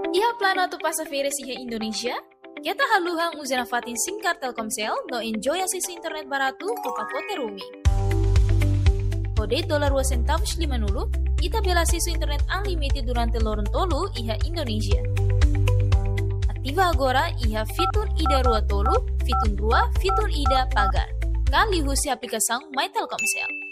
Iha plano tu passaferes iha Indonesia? Kita haluhang uzana fatin singkar Telkomsel no enjoy akses internet baratu ko pakote roaming. Kode $2.50 ita bela akses internet unlimited durante lorong tolu iha Indonesia. Aktiva agora iha fitur ida rua tolu, fitur rua, fitur ida pagar. Kali husi aplikação My Telkomsel.